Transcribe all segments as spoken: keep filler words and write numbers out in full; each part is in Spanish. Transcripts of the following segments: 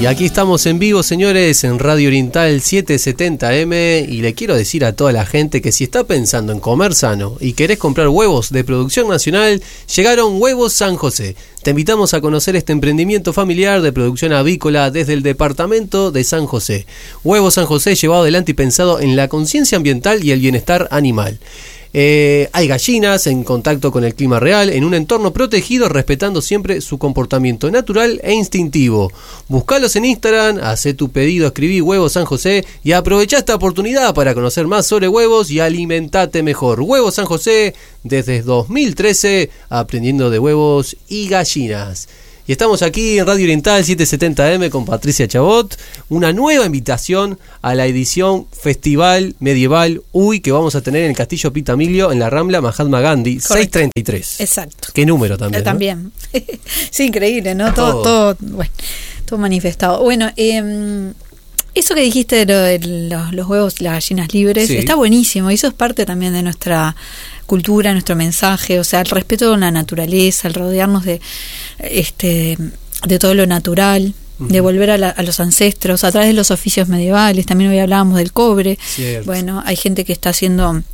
Y aquí estamos en vivo, señores, en Radio Oriental setecientos setenta eme, y le quiero decir a toda la gente que si está pensando en comer sano y querés comprar huevos de producción nacional, llegaron Huevos San José. Te invitamos a conocer este emprendimiento familiar de producción avícola desde el departamento de San José. Huevos San José, llevado adelante y pensado en la conciencia ambiental y el bienestar animal. Eh, hay gallinas en contacto con el clima real, en un entorno protegido, respetando siempre su comportamiento natural e instintivo. Buscalos en Instagram, hacé tu pedido, escribí Huevos San José y aprovecha esta oportunidad para conocer más sobre huevos y alimentate mejor. Huevos San José, desde dos mil trece, aprendiendo de huevos y gallinas. Y estamos aquí en Radio Oriental setecientos setenta eme con Patricia Chabot, una nueva invitación a la edición Festival Medieval U I que vamos a tener en el Castillo Pitamilio, en la Rambla Mahatma Gandhi. Correcto. seiscientos treinta y tres. Exacto. Qué número también. Eh, también. ¿No? Sí, increíble, ¿no? Todo, todo, todo, bueno, todo manifestado. Bueno, eh, eso que dijiste de, lo de los, los huevos, las gallinas libres, sí, está buenísimo. Y eso es parte también de nuestra cultura, nuestro mensaje, o sea, el respeto a la naturaleza, el rodearnos de este de todo lo natural, uh-huh, de volver a, la, a los ancestros a través de los oficios medievales. También hoy hablábamos del cobre. Cierto. Bueno, hay gente que está haciendo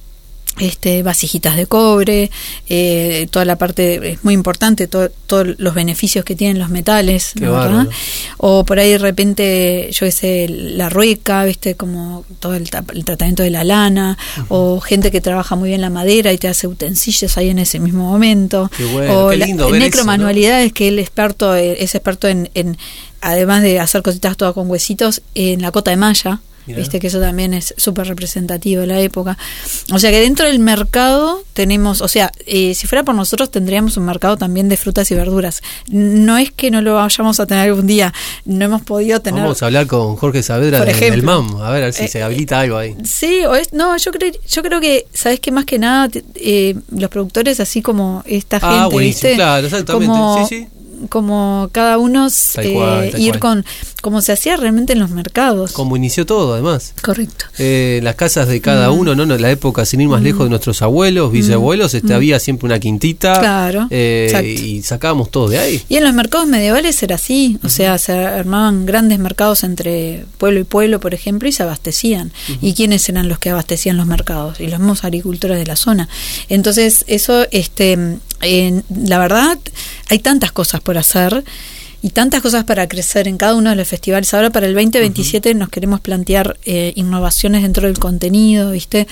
este vasijitas de cobre, eh, toda la parte es muy importante, todos todo los beneficios que tienen los metales, ¿no? ¿Verdad? O por ahí de repente, yo qué sé, la rueca, viste, como todo el, el tratamiento de la lana, uh-huh, o gente que trabaja muy bien la madera y te hace utensilios ahí en ese mismo momento. Qué bueno, o qué lindo la, ver necromanualidades, eso, ¿no? Que el experto es experto en, en, además de hacer cositas todas con huesitos, en la cota de malla. Mirá. Viste que eso también es súper representativo de la época. O sea que dentro del mercado tenemos, o sea, eh, si fuera por nosotros tendríamos un mercado también de frutas y verduras. No es que no lo vayamos a tener algún día, no hemos podido tener. Vamos a hablar con Jorge Saavedra del M A M, a ver, a ver si eh, se habilita algo ahí. Sí, o es, no, yo creo, yo creo que, sabes que más que nada eh, los productores, así como esta gente, ah, buenísimo, ¿viste? Claro, exactamente, como, sí, sí. como cada uno eh, cual, ir cual. con como se hacía realmente en los mercados, como inició todo, además. Correcto. Eh, las casas de cada mm. uno, no, no, la época sin ir más mm. lejos de nuestros abuelos, bisabuelos, mm. este, mm. había siempre una quintita, claro, eh, y sacábamos todo de ahí. Y en los mercados medievales era así, o uh-huh, sea, se armaban grandes mercados entre pueblo y pueblo, por ejemplo, y se abastecían. Uh-huh. ¿Y quiénes eran los que abastecían los mercados? Y los mismos agricultores de la zona. Entonces, eso, este, eh, la verdad, hay tantas cosas por hacer y tantas cosas para crecer en cada uno de los festivales. Ahora para el veinte veintisiete uh-huh, nos queremos plantear eh, innovaciones dentro del contenido, ¿viste?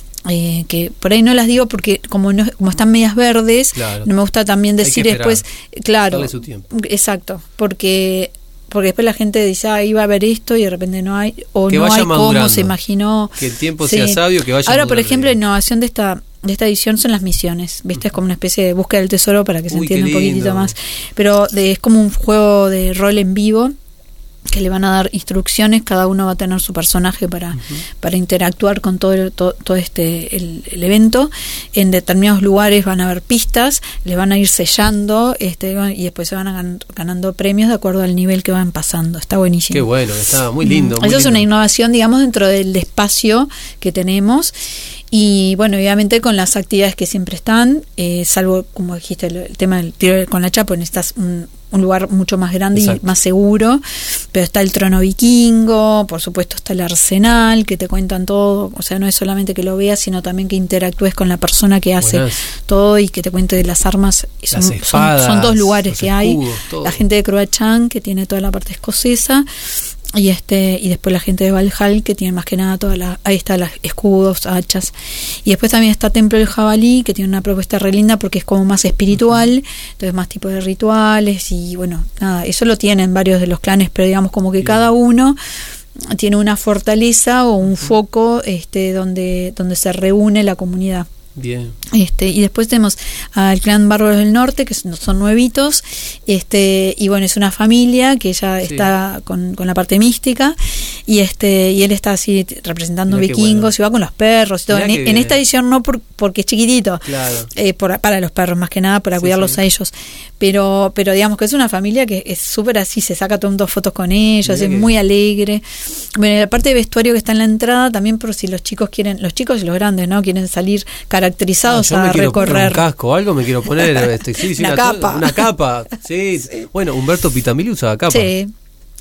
Eh, que por ahí no las digo porque como no, como están medias verdes, claro, no me gusta también decir después, claro, darle su tiempo. Exacto, porque porque después la gente dice, ah, iba a haber esto y de repente no hay, o que no hay madurando, como se imaginó. Que el tiempo sí. sea sabio, que vaya Ahora, por ejemplo, la bien. innovación de esta de esta edición son las misiones, ¿viste? Es como una especie de búsqueda del tesoro para que se Uy, entienda un poquitito más. Pero de, es como un juego de rol en vivo que le van a dar instrucciones, cada uno va a tener su personaje para, uh-huh, para interactuar con todo, todo, todo este el, el evento. En determinados lugares van a haber pistas, le van a ir sellando, este y después se van a gan, ganando premios de acuerdo al nivel que van pasando. Está buenísimo. Qué bueno, está muy lindo. Muy Eso lindo. Es una innovación, digamos, dentro del espacio que tenemos. Y bueno, obviamente con las actividades que siempre están, eh, salvo, como dijiste, el, el tema del tiro con la chapa, necesitas un, un lugar mucho más grande. Exacto. Y más seguro, pero está el trono vikingo, por supuesto está el arsenal, que te cuentan todo, o sea, no es solamente que lo veas, sino también que interactúes con la persona que hace Buenas. todo y que te cuente de las armas. Son, las espadas, son, son dos lugares que escudos, hay, todo. La gente de Croachan, que tiene toda la parte escocesa, y este y después la gente de Valhall, que tiene más que nada toda la, ahí está los escudos, hachas, y después también está Templo del Jabalí, que tiene una propuesta re linda porque es como más espiritual, entonces más tipos de rituales y bueno, nada, eso lo tienen varios de los clanes, pero digamos como que Bien. cada uno tiene una fortaleza o un foco este donde donde se reúne la comunidad. Bien. Este, y después tenemos al clan Bárbaros del Norte, que son, son nuevitos, este, y bueno, es una familia que ya sí. está con, con la parte mística, y este, y él está así representando Mirá vikingos, bueno. y va con los perros y todo. En, en esta edición no por, porque es chiquitito, claro. eh, por, para los perros más que nada, para sí, cuidarlos sí. a ellos. Pero, pero digamos que es una familia que es súper así, se saca todas fotos con ellos, Mirá es que... muy alegre. Bueno, y la parte de vestuario que está en la entrada, también por si los chicos quieren, los chicos y los grandes, ¿no? Quieren salir caracterizados ah, yo a me quiero recorrer. Poner un casco o algo me quiero poner este, sí, sí, una, una capa una capa sí. sí. Bueno, Humberto Pitamilli usaba capa sí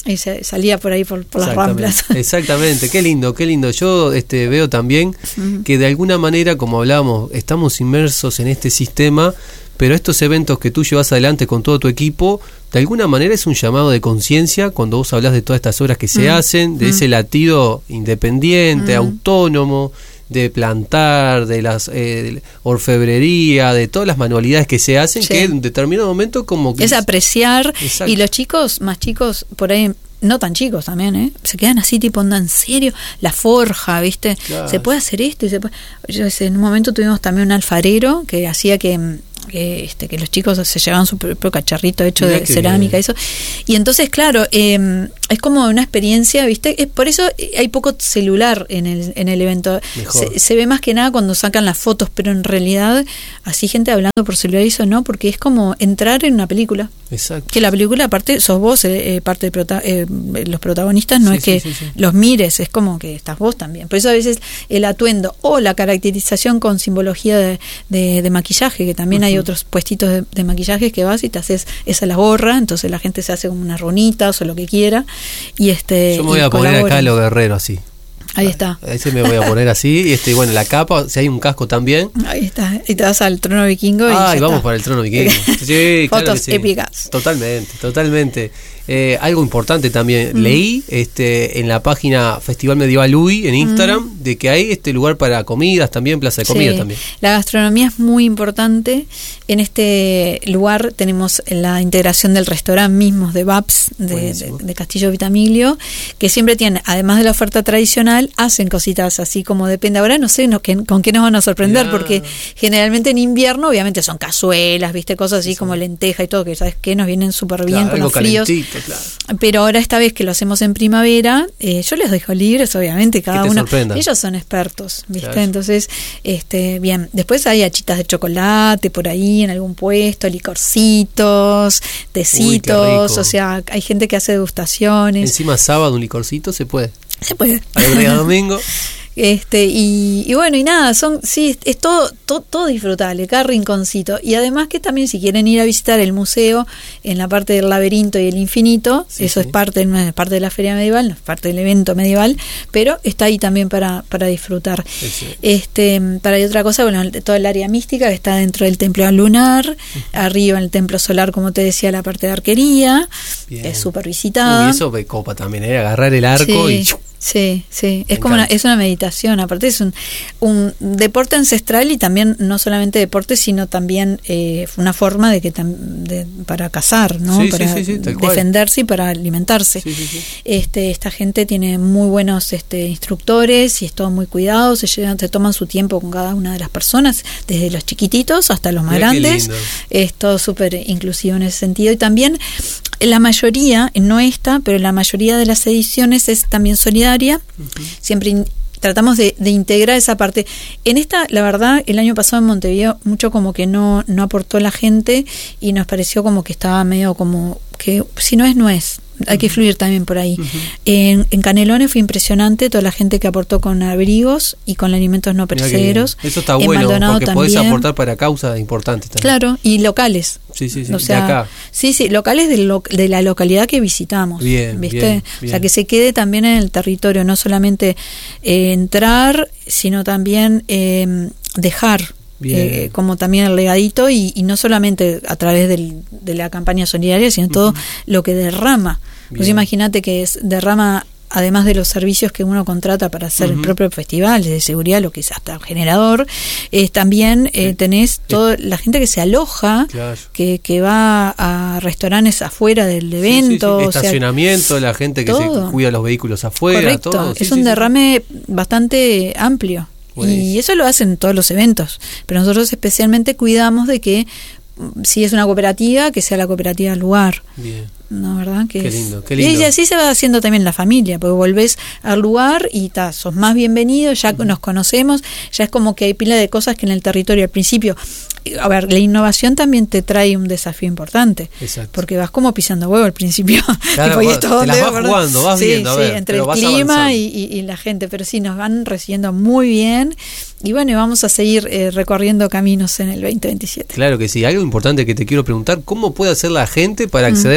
Y se salía por ahí por, por las ramplas. Exactamente, qué lindo, qué lindo. Yo este, veo también uh-huh. que de alguna manera, como hablábamos, estamos inmersos en este sistema, pero estos eventos que tú llevas adelante con todo tu equipo, de alguna manera es un llamado de conciencia cuando vos hablas de todas estas obras que se uh-huh. hacen, de uh-huh. ese latido independiente, uh-huh. autónomo, de plantar, de las eh, orfebrería, de todas las manualidades que se hacen, sí. que en determinado momento como que... Es apreciar, Exacto. y los chicos, más chicos, por ahí, no tan chicos también, ¿eh? Se quedan así, tipo, onda, en serio, la forja, ¿viste? Claro. Se puede hacer esto y se puede... Yo sé, en un momento tuvimos también un alfarero que hacía que... Que, este, que los chicos se llevaban su propio cacharrito hecho Mirá de cerámica, bien. Eso. Y entonces, claro, eh, es como una experiencia, ¿viste? Es, por eso hay poco celular en el, en el evento. Se, se ve más que nada cuando sacan las fotos, pero en realidad, así gente hablando por celular, eso no, porque es como entrar en una película. Exacto. Que la película, aparte, sos vos, eh, parte de prota- eh, los protagonistas, no sí, es que sí, sí, sí. los mires, es como que estás vos también. Por eso a veces el atuendo o la caracterización con simbología de, de, de maquillaje, que también uh-huh. hay otros puestitos de, de maquillaje que vas y te haces esa la gorra, entonces la gente se hace como unas ronitas o lo que quiera. Y este Yo me voy a poner acá a lo guerrero así. Ahí está. Ahí se me voy a poner así. Y este, bueno, la capa, si hay un casco también. Ahí está. Y te vas al trono vikingo. Ah, y, y vamos está. para el trono vikingo. Sí, Fotos claro que sí. épicas. Totalmente, totalmente. Eh, algo importante también, mm. leí este en la página Festival Medieval U I en Instagram mm. de que hay este lugar para comidas también, plaza de comidas sí. también. La gastronomía es muy importante. En este lugar tenemos la integración del restaurante mismo de Babs de, de, de Castillo Vitamilio, que siempre tienen, además de la oferta tradicional, hacen cositas así como depende. Ahora no sé no, que, con qué nos van a sorprender, yeah. porque generalmente en invierno obviamente son cazuelas, viste, cosas así sí. como lenteja y todo, que sabes que nos vienen súper bien claro, con los fríos. Claro. Pero ahora esta vez que lo hacemos en primavera, eh, yo les dejo libres, obviamente, cada uno. Sorprenda. Ellos son expertos, ¿viste? Claro. Entonces, este, bien. Después hay achitas de chocolate por ahí en algún puesto, licorcitos, tecitos, Uy, o sea, hay gente que hace degustaciones. Encima sábado un licorcito se puede. Se puede. Alegría domingo. Este, y, y bueno, y nada, son, sí, es todo, todo, todo disfrutable, cada rinconcito. Y además que también si quieren ir a visitar el museo en la parte del laberinto y el infinito, sí, eso sí. es parte, no es parte de la feria medieval, no es parte del evento medieval, pero está ahí también para, para disfrutar. Sí, sí. Este, para y otra cosa, bueno, toda el área mística que está dentro del templo lunar, uh-huh. arriba en el templo solar, como te decía, la parte de arquería, Bien. es súper visitada. Uy, eso me copa también, ¿eh? Agarrar el arco sí. y... Sí, sí, es como una, es una meditación, aparte es un, un deporte ancestral y también no solamente deporte, sino también eh, una forma de que tam, de, para cazar, ¿no? Sí, para sí, sí, sí, defenderse y para alimentarse. Sí, sí, sí. Este, esta gente tiene muy buenos este, instructores y es todo muy cuidado, se llevan, se toman su tiempo con cada una de las personas, desde los chiquititos hasta los más Mira grandes. Es todo súper inclusivo en ese sentido y también la mayoría, no esta, pero la mayoría de las ediciones es también solidaria. Uh-huh. Siempre in, tratamos de, de integrar esa parte. En esta, la verdad, el año pasado en Montevideo mucho como que no, no aportó la gente y nos pareció como que estaba medio como que si no es, no es. Hay que fluir también por ahí. Uh-huh. En, en Canelones fue impresionante toda la gente que aportó con abrigos y con alimentos no perecederos. Eso está en bueno, Maldonado porque también. podés aportar para causas importantes también. Claro, y locales. Sí, sí, sí. O sea, de acá. Sí, sí, locales de, lo, de la localidad que visitamos. Bien, ¿viste? bien, O sea, que se quede también en el territorio, no solamente eh, entrar, sino también eh, dejar. Eh, como también el legadito y, y no solamente a través del, de la campaña solidaria, sino uh-huh. todo lo que derrama. Pues imagínate que es, derrama, además de los servicios que uno contrata para hacer uh-huh. el propio festival, de seguridad, lo que es hasta generador, eh, también eh, tenés toda la gente que se aloja, claro. que, que va a restaurantes afuera del evento. Sí, sí, sí. Estacionamiento, o sea, la gente que todo. se cuida los vehículos afuera. Correcto. Todo. Sí, es sí, un sí, derrame sí. bastante amplio. Buenísimo. Y eso lo hacen todos los eventos, pero nosotros especialmente cuidamos de que si es una cooperativa, que sea la cooperativa del lugar. Bien. No, ¿verdad? Que qué es, lindo, qué lindo. Y así se va haciendo también la familia, porque volvés al lugar y ta, sos más bienvenido, ya uh-huh. nos conocemos, ya es como que hay pila de cosas que en el territorio al principio, a ver, la innovación también te trae un desafío importante. Exacto. Porque vas como pisando huevo al principio. Claro, tipo, y esto te las vas ¿verdad? jugando, vas sí, viendo, a sí, ver, entre el clima y, y, y la gente, pero sí, nos van recibiendo muy bien. Y bueno, y vamos a seguir eh, recorriendo caminos en el veinte veintisiete. Claro que sí. Algo importante que te quiero preguntar, ¿cómo puede hacer la gente para acceder mm. a la entrada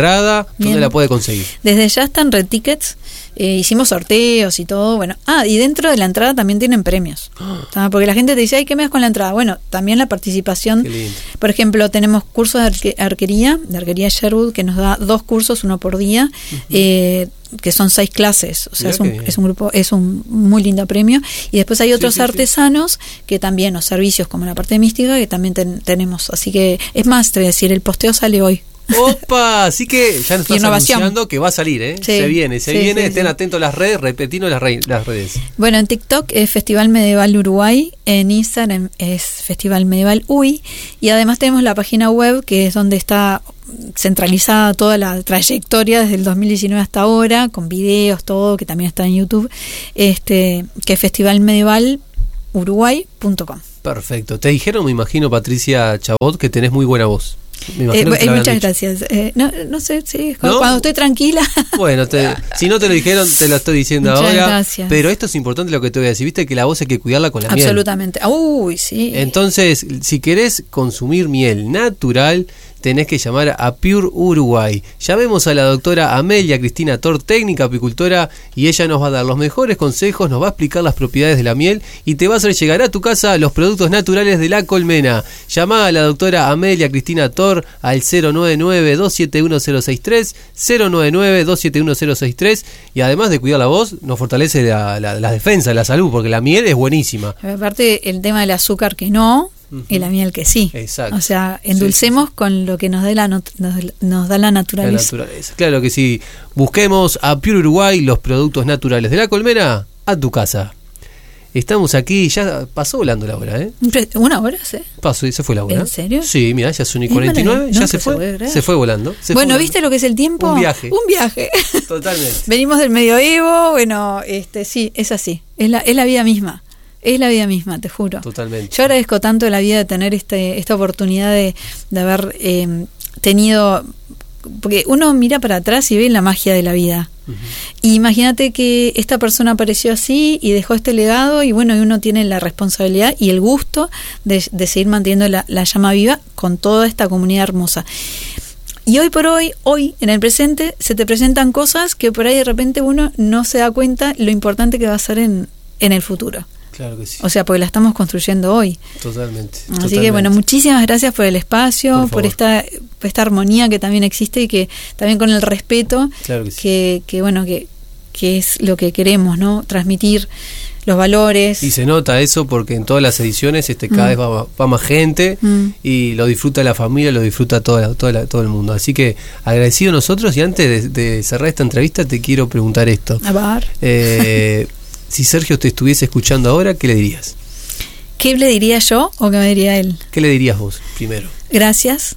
entrada, ¿dónde Bien. la puede conseguir? Desde ya están Red Tickets, eh, hicimos sorteos y todo, bueno, ah, y dentro de la entrada también tienen premios, ¿tá? Porque la gente te dice, ay, ¿qué me das con la entrada? Bueno, también la participación, Qué lindo. por ejemplo, tenemos cursos de arque- arquería, de arquería Sherwood, que nos da dos cursos, uno por día, uh-huh. eh, que son seis clases, o sea, es un, es un grupo, es un muy lindo premio, y después hay otros sí, sí, artesanos sí. que también, o servicios como la parte mística, que también ten, tenemos, así que, es más, te voy a decir, el posteo sale hoy. Opa, así que ya nos estás anunciando que va a salir, ¿eh? Sí, se viene, se sí, viene, sí, estén sí. atentos a las redes, repetindo las, re- las redes. Bueno, en TikTok es Festival Medieval Uruguay, en Instagram es Festival Medieval U Y, y además tenemos la página web que es donde está centralizada toda la trayectoria desde el dos mil diecinueve hasta ahora, con videos, todo, que también está en YouTube, este que es festival medieval uruguay punto com. Perfecto. Te dijeron, me imagino, Patricia Chabot, que tenés muy buena voz. Me imagino eh, que te eh, muchas dicho. gracias. Eh, no, no sé, sí, cuando, ¿No? cuando estoy tranquila. Bueno, te, si no te lo dijeron, te lo estoy diciendo muchas ahora. Gracias. Pero esto es importante lo que te voy a decir. Viste que la voz hay que cuidarla con la miel. Absolutamente. Uy, sí. Entonces, si querés consumir miel natural, tenés que llamar a Pure Uruguay. Llamemos a la doctora Amelia Cristina Tor, técnica apicultora, y ella nos va a dar los mejores consejos, nos va a explicar las propiedades de la miel y te va a hacer llegar a tu casa los productos naturales de la colmena. Llama a la doctora Amelia Cristina Tor al cero nueve nueve, dos siete uno cero seis tres, cero nueve nueve, dos siete uno cero seis tres, y además de cuidar la voz, nos fortalece la, la, la defensa, la salud, porque la miel es buenísima. Aparte, el tema del azúcar que no, uh-huh. y la miel que sí. Exacto. O sea, endulcemos sí, sí, sí. con lo que nos dé la not- nos, nos da la naturaleza. la naturaleza. Claro que sí. Busquemos a Pure Uruguay, los productos naturales de la colmena, a tu casa. Estamos aquí, ya pasó volando la hora, ¿eh? ¿Una hora? ¿Sí? Pasó y se fue la hora. ¿En serio? Sí, mira, ya son y cuarenta y nueve, ya no, se fue. Se, se fue volando. Se bueno, fue ¿viste volando. Lo que es el tiempo? Un viaje. Un viaje. Totalmente. Venimos del medioevo, bueno, este sí, es así. Es la, es la vida misma. Es la vida misma, te juro. Totalmente. Yo agradezco tanto la vida de tener este esta oportunidad de, de haber eh, tenido... Porque uno mira para atrás y ve la magia de la vida. Uh-huh. Y imagínate que esta persona apareció así y dejó este legado, y bueno, y uno tiene la responsabilidad y el gusto de, de seguir manteniendo la, la llama viva con toda esta comunidad hermosa. Y hoy por hoy, hoy en el presente, se te presentan cosas que por ahí de repente uno no se da cuenta lo importante que va a ser en, en el futuro. Claro que sí. O sea, porque la estamos construyendo hoy. Totalmente. Así totalmente. que bueno, muchísimas gracias por el espacio, por, por esta esta armonía que también existe, y que también con el respeto, claro que, sí. que, que bueno, que, que es lo que queremos, ¿no? Transmitir los valores. Y se nota eso porque en todas las ediciones este cada mm. vez va, va más gente mm. y lo disfruta la familia, lo disfruta toda, toda la, todo el mundo. Así que agradecido nosotros, y antes de, de cerrar esta entrevista te quiero preguntar esto. A ver. Eh, si Sergio te estuviese escuchando ahora, ¿qué le dirías? ¿Qué le diría yo o qué me diría él? ¿Qué le dirías vos primero? Gracias.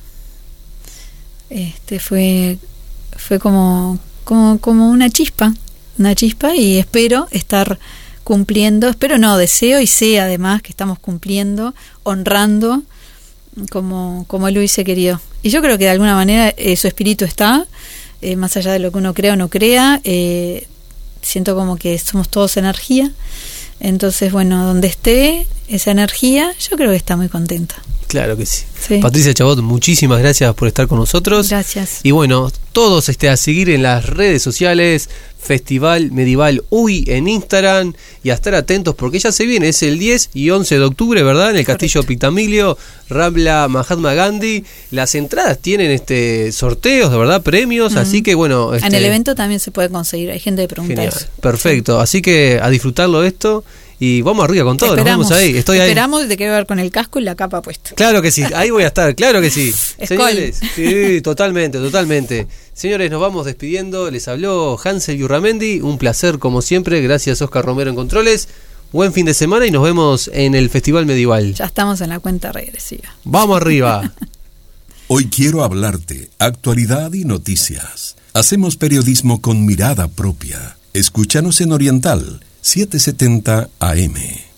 Este fue fue como como como una chispa, una chispa, y espero estar cumpliendo, espero no, deseo y sé además que estamos cumpliendo, honrando como como él lo hubiese querido. Y yo creo que de alguna manera eh, su espíritu está, eh, más allá de lo que uno crea o no crea, eh, siento como que somos todos energía. Entonces, bueno, donde esté esa energía, yo creo que está muy contenta. Claro que sí. sí. Patricia Chabot, muchísimas gracias por estar con nosotros. Gracias. Y bueno, todos este, a seguir en las redes sociales, Festival Medieval U Y en Instagram, y a estar atentos porque ya se viene, es el diez y once de octubre, ¿verdad? En el Correcto. Castillo Pictamilio, Rambla Mahatma Gandhi. Las entradas tienen este sorteos, de verdad, premios, uh-huh. así que bueno. Este, en el evento también se puede conseguir, hay gente que pregunta genial, eso. Perfecto, así que a disfrutarlo esto. Y vamos arriba con todo, esperamos, nos vemos ahí. Estoy esperamos ahí. de que ver con el casco y la capa puesta. Claro que sí, ahí voy a estar, claro que sí. Escol. Señores, sí, totalmente, totalmente. Señores, nos vamos despidiendo. Les habló Hansel Yurramendi. Un placer, como siempre. Gracias, Oscar Romero en Controles. Buen fin de semana y nos vemos en el Festival Medieval. Ya estamos en la cuenta regresiva. ¡Vamos arriba! Hoy quiero hablarte, actualidad y noticias. Hacemos periodismo con mirada propia. Escúchanos en Oriental setecientos setenta A M.